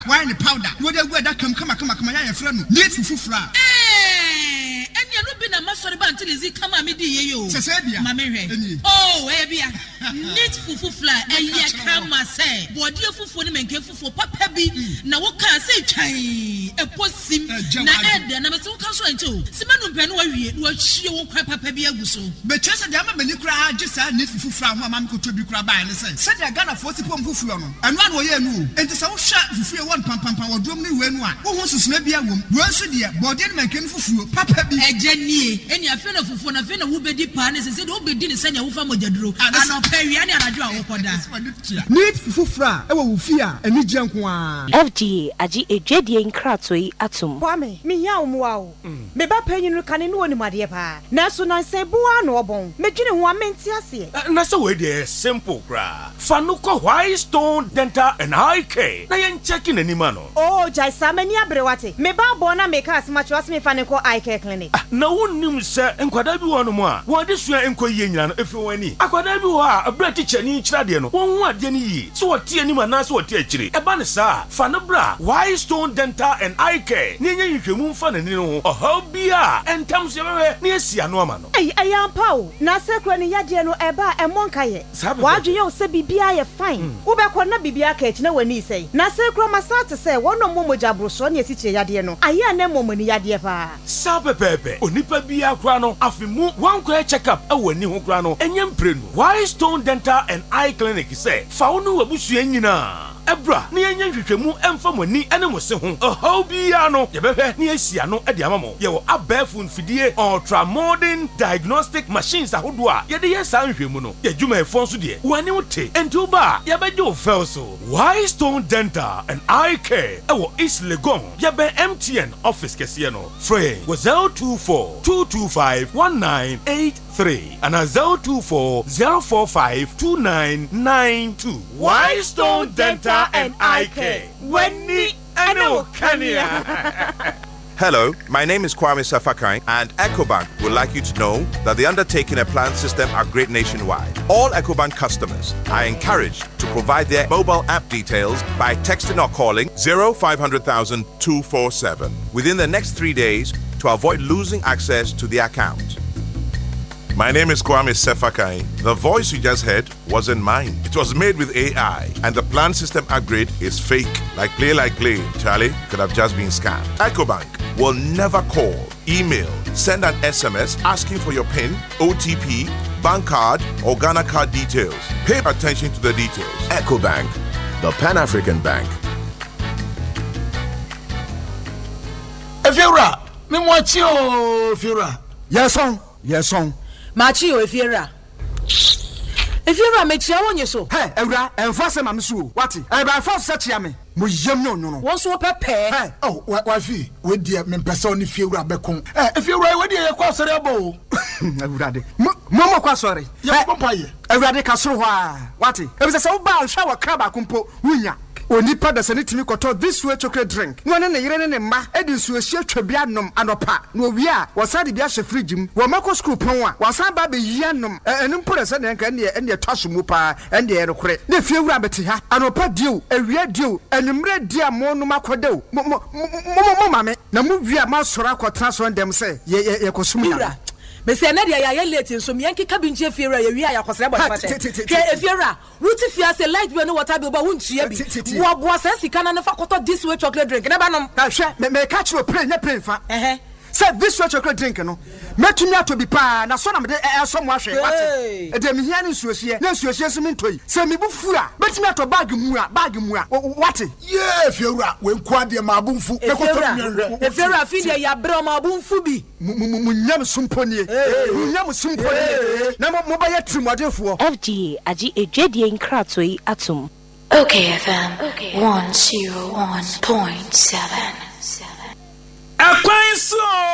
Why the powder? What they wear that come ya friend. Need fufu fra. Eh, and you no be na masori ba until is come am di yo. Sesebia. Mame. Oh, ebia. Need fufu fra e ya kama say. Body fufu ni menke fufu papa bi na wo kan say twan e posim na ed na me so kan so anto. Simanu pe no wa wie no ahie wo kwa papa bi aguso. Be chese de ama mani kura agisa need fufu fra ho am ko to bi kura ba ne say. Say de Ghana for sipom fufu no. Eno an wo ye nu. Enti say wo hwa fufu e won pam wodom ni we nu a. Wo ho susuna bi awom. Wo nso de body ni menke fufu papa bi. Eje nie. Eni afi na fufu na afi na wo bedi pa ne say de wo bedi ni sanya wo fa mojaduro. Ano pe wi ani anajo a wo koda. Need fufu fra e wo wufi a eni je nko a. FGA agi ejwedie nkrato yi atum. Kwame, me ya omwa o. Me ba panyin no kane no oni made pa. Na so na nse bua na obon. Me dwene ho amenti ase. Na so we dey simple kra. Fa no ko White Stone Dental and Eye Care. Na yen checking anima no. Oh, jai samani abrewate. Me ba bo na me ka asmacho ase me fa ne ko Eye Care clinic. Na wonnim se enkwada bi wo no mo a. Wo de sua enko yie nyina no efi wani. Akwada bi wo a abra teacher ni kira de no. Won hu ade ni yi. So wo tie anima na so wo tie akire. E ba ne sa. Fa no bra White Stone Dental and Eye Care. Ni nya hwehwemu mfa na ni no. Oha bia entam se bewe ni asia no ama no. Ayampa o. Na sekro ni yade no eba emonka ye. Wadwe ye o se bibia ye fine. Wo be ko na bibia ka echi na wani sei. Na sekro masate se wono momoja broso na esi che yade no. Aya na momoni yade pa. Sapepepe. Onipa bia kra no afimu wankwa check up e wani ho kra no. Enyem prenu. White Stone Dental and Eye Clinic say fa wono wabusua nyina. Ebra ni enya hwehwemu emfa mani ene mo se ho ohaw bia no ye behwe ni asia no e de amamo ye wo abafun fidie ultra modern diagnostic machines ahodo a ye de ye san hwehmu no ye dwuma efon so de wani wote enti ba ye beje o fel so White Stone Dental and Eye Care e wo East Legon ye be MTN office kese no free wo 024 225 1983 and 024 045 2992 White Stone Dental and Eye Care. Wendy Ano Kania. Hello, my name is Kwame Safakai, and EcoBank would like you to know that the undertaking and plan system are great nationwide. All EcoBank customers are encouraged to provide their mobile app details by texting or calling 0500,000 247 within the next 3 days to avoid losing access to the account. My name is Kwame Sefakai. The voice you just heard wasn't mine. It was made with AI, and the plan system upgrade is fake. Like play, Charlie could have just been scammed. EcoBank will never call, email, send an SMS asking for your PIN, OTP, bank card, or Ghana card details. Pay attention to the details. EcoBank, the Pan-African Bank. Efiora, me mwachio Efiora. Yes, song. Machi o Efiora. Efiora me chia wonye so. Hey, Ewra, enfase ma msu. Wati? E ba fa se chia me. Mo yem no. Won so pepe. Hey, oh, wafi, we dia me pese oni Efiora bekon. Efiora we dia ye kwa sori abo. Ewra de. Mo kwa sori. Ye papa ye. Ewra de ka soro ho a. Wati? E be se wo ba hwa wa kra ba kumpo wunya. Onipa da sane timi koto this way chocolate drink. No ne yire ne mma edi nsuo hia twabia nom anopa. No wi a wasade bia hye fridge mu. Wo mako school pon a wasan ba be yia nom. Enu mpore se ne nka ne twaso mu pa ende ye rekore. Ne fie wura bete ha. Anopa dio, ewia dio, enumre dia mo no makodew. Mo mame. Na mu wi a ma soro akotra so ndem se ye kosum ya. Bese na dia ya late nso me yanki kabinche Efiora ye wi ya kwasere body pache ke Efiora wuti fia se light we no water bi ba wuntua bi wo bo se sika na fa koto this way chocolate drink na ba nom ka hwe me ka chiro pray fa say this way chocolate drink no metumi ato bi pa na so na me de so mo ahwe wate e de me hia ne nsuohie na nsuohie so me ntoi se me bufu a metumi ato bag mu a wate ye Efiora we nkwa de ma abunfu e koto nwe Efiora fi de ya bre ma abunfu bi munyam sumponie na mo ba ya trimodefo FGA agi ejwedie nkrato yi atum. Okay, FM 101.7. Akwanso